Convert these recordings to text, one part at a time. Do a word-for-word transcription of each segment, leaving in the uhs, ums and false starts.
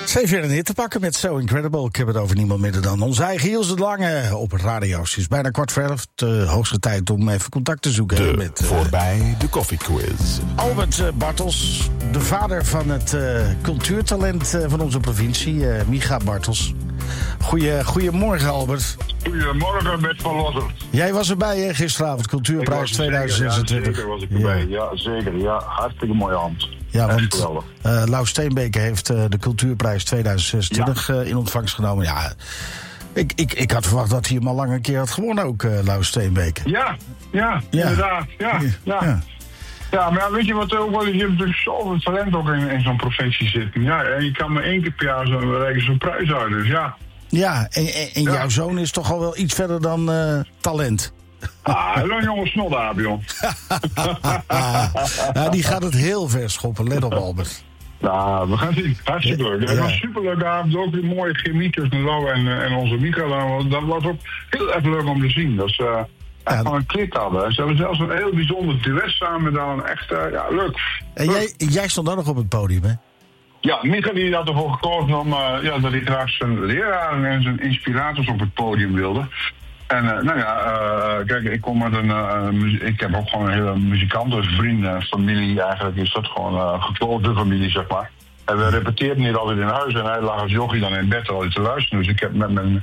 Ze heeft weer een hit te pakken met So Incredible. Ik heb het over niemand minder dan onze eigen Ilse de Lange op het radio. Het is bijna kwart voor elf. De hoogste tijd om even contact te zoeken. De met, uh, voorbij de koffiequiz. Albert uh, Bartels, de vader van het uh, cultuurtalent uh, van onze provincie, uh, Micha Bartels. Goeie, goedemorgen, Albert. Goedemorgen, Bert van Losser. Jij was erbij hè, gisteravond, Cultuurprijs tweeduizend zesentwintig. Ja, zeker was ik erbij. Ja, ja zeker. Ja, hartstikke mooie hand. Ja, want uh, Lau Steenbeke heeft uh, de Cultuurprijs tweeduizend zesentwintig ja. uh, in ontvangst genomen. Ja, ik, ik, ik had verwacht dat hij hem al lang een keer had gewonnen ook, uh, Lau Steenbeke. Ja, ja, ja, inderdaad. Ja, ja. ja. ja. Ja, maar ja, weet je wat ook wel is? Je hebt natuurlijk zoveel talent ook in, in zo'n professie zitten. Ja, en je kan maar één keer per jaar zo'n reiken zo'n prijs uit, dus ja. Ja, en, en, en ja. jouw zoon is toch al wel iets verder dan uh, talent. Ah, een jonge snoddaap, joh. Ja, die gaat het heel ver schoppen, let op, Albert. Nou, we gaan zien. Hartstikke leuk. Het ja. was een superleuke avond. Ook weer mooie chemie tussen Lau en, en onze Micha. Dat was ook heel erg leuk om te zien. Dat is... Uh, Ja, gewoon een klik hadden. Ze hebben zelfs een heel bijzonder duet samen gedaan. Echt, uh, ja, leuk. En jij, jij stond ook nog op het podium, hè? Ja, Micha die had ervoor gekozen om, uh, ja, dat hij graag zijn leraren en zijn inspirators op het podium wilde. En uh, nou ja, uh, kijk, ik kom met een, uh, muzie- ik heb ook gewoon een hele muzikantenvrienden, familie. Eigenlijk is dat gewoon een uh, gekloofde familie, zeg maar. En we repeteerden hier altijd in huis en hij lag als jochie dan in bed al te luisteren. Dus ik heb met mijn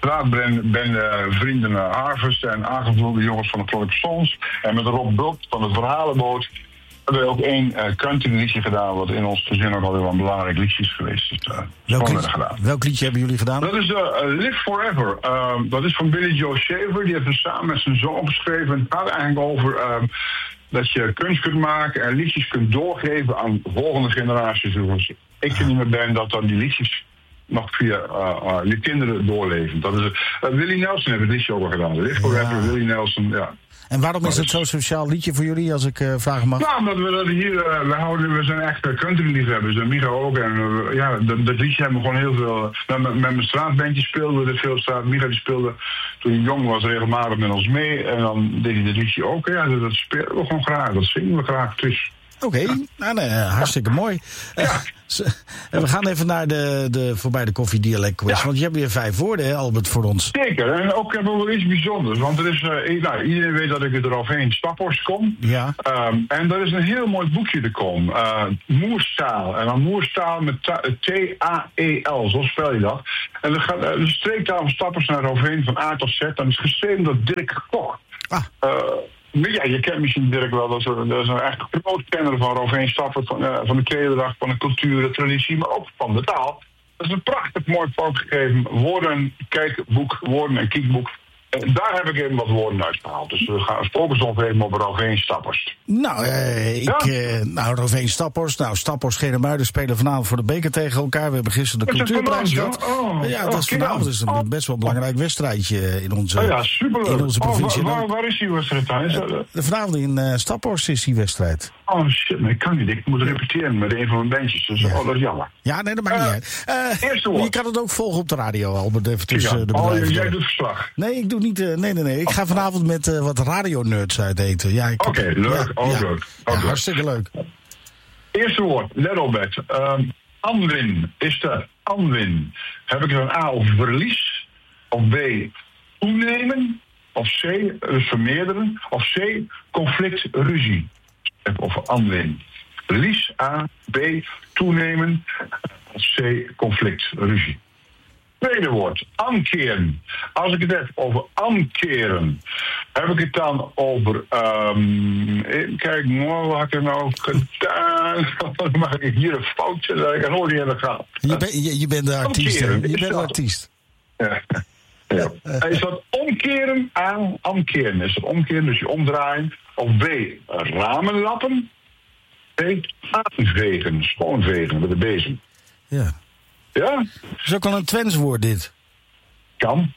straatbende vrienden uh, Harvest en aangevulde jongens van de Clock Sons. En met Rob Blok van de Verhalenboot hebben we ook één uh, country liedje gedaan, wat in ons gezin ook altijd wel een belangrijk liedje is geweest. Dus, uh, welk, liedje, gedaan. welk liedje hebben jullie gedaan? Dat is uh, Live Forever. Uh, dat is van Billy Joe Shaver. Die heeft het samen met zijn zoon geschreven. Het gaat eigenlijk over uh, dat je kunst kunt maken en liedjes kunt doorgeven aan volgende generaties. Dus ik er niet meer ben, dat dan die liedjes nog via uh, uh, je kinderen doorleven. Dat is uh, Willie Nelson heeft het liedje ook al gedaan. Live Forever, ja. Willie Nelson, ja. En waarom is het zo'n speciaal liedje voor jullie, als ik uh, vragen mag? Nou, omdat we dat hier, uh, we, houden, we zijn echt uh, country-liefhebbers, en Micha ook. En uh, ja, dat, dat liedje hebben we gewoon heel veel... Uh, met, met mijn straatbandje speelden we er veel straat. Micha die speelde toen hij jong was regelmatig met ons mee. En dan deed hij dit liedje ook. Ja, dat, dat spelen we gewoon graag, dat zingen we graag. Dus... Oké, okay. ja. nou, nee, hartstikke mooi. Ja. Uh, we gaan even naar de, de voorbij de koffiedialect quiz. Ja. Want je hebt weer vijf woorden, hè, Albert, voor ons. Zeker, en ook hebben we wel iets bijzonders. Want er is, uh, nou, iedereen weet dat ik er overheen Staphorst kom. Ja. Um, en er is een heel mooi boekje te komen. Uh, Moerstaal. En dan Moerstaal met T A E L, zo spel je dat. En dan gaat uh, de streektaal van Staphorst naar overheen van A tot Z. Dan is geschreven door Dirk Kok. Ah. Uh, Ja, je kent misschien Dirk wel, dat is een, dat is een echt groot kenner van Roveen Staphorst, van, uh, van de klederdracht, van de cultuur, de traditie, maar ook van de taal. Dat is een prachtig mooi vormgegeven woorden, kijkboek, woorden en kiekboek. En daar heb ik even wat woorden uitgehaald. Dus we gaan focussen nog even op Roveen Staphorst. Nou, uh, ik, ja? uh, nou, Roveen Staphorst. Nou, Staphorst, Genemuiden spelen vanavond voor de beker tegen elkaar. We hebben gisteren de cultuurprijs gehad. Oh, ja, dat oh, is vanavond is een oh. best wel een belangrijk wedstrijdje in onze, oh ja, in onze provincie. Oh, waar, waar, waar is die wedstrijd dan? Is dat, uh, vanavond in uh, Staphorst is die wedstrijd. Oh shit, maar ik kan niet. Ik moet repeteren met een van mijn bandjes. Dus ja. Oh, dat is jammer. Ja, nee, dat maakt uh, niet uit. Uh, eerste woord. Je kan het ook volgen op de radio, Albert. Even tussen ja. de bedrijven. Oh, jij doet verslag. Nee, ik doe niet. Uh, nee, nee, nee. Ik ga vanavond met uh, wat radionerds uit eten. Ja, Oké, okay, leuk. Ja, ook ja. leuk. Ja, leuk. hartstikke leuk. Eerste woord, let op het. Um, Anwin is de Anwin. Heb ik er een A of verlies? Of B, toenemen? Of C, dus vermeerderen? Of C, conflict, ruzie? Of Anwin. Verlies, A, B, toenemen? Of C, conflict, ruzie? Tweede woord, ankeren. Als ik het heb over ankeren, heb ik het dan over... Um, kijk, mooi, wat heb ik er nou gedaan? Dan mag ik hier een fout zetten. Ik kan nooit niet hebben gehad. Je, ben, je, je bent de artiest. Je bent de artiest. Ja. Ja. Is dat omkeren aan omkeren? Is dat omkeren, dus je omdraaien? Of B, ramenlappen? C, aanvegen, schoonvegen met de bezem. Ja. Ja? Dat is ook wel een Twents woord, dit. Kan.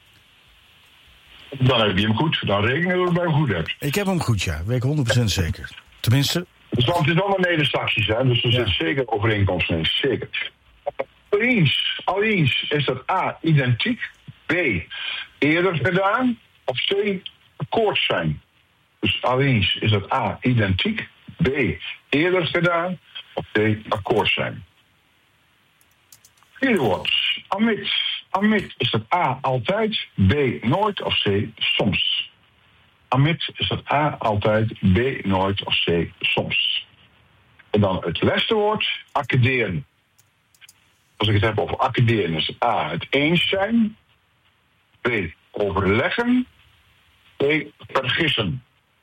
Dan heb je hem goed. Dan rekenen we dat je hem goed hebt. Ik heb hem goed, ja. Weet ik honderd procent zeker. Tenminste... Dus het is allemaal Neder-Saxisch, hè. Dus er ja. zit zeker overeenkomst in. Zeker. Alleens, alleens is dat A, identiek. B, eerder gedaan. Of C, akkoord zijn. Dus alleens is dat A, identiek. B, eerder gedaan. Of C, akkoord zijn. Vierde woord. Amit. Amit, is dat A altijd, B nooit of C soms? Amit, is dat A altijd, B nooit of C soms? En dan het laatste woord, accederen. Als ik het heb over accederen, is het A het eens zijn, B overleggen, C vergissen.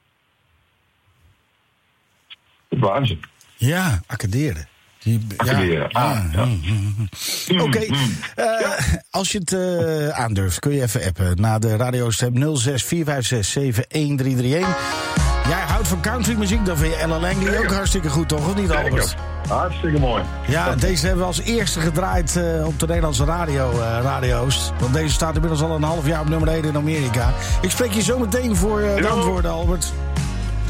Dat waren ze. Ja, accederen. Die, Accederen, ja, ah, ja. ja. Oké, okay. uh, als je het uh, aandurft, kun je even appen naar de radiostem nul zes vier vijf zes zeven een drie drie een. Jij houdt van countrymuziek, dan vind je Ella Langley ook hartstikke goed, toch? Of niet, Albert? Hartstikke mooi. Ja, deze hebben we als eerste gedraaid uh, op de Nederlandse radio, uh, radio's. Want deze staat inmiddels al een half jaar op nummer één in Amerika. Ik spreek je zo meteen voor uh, de antwoorden, Albert.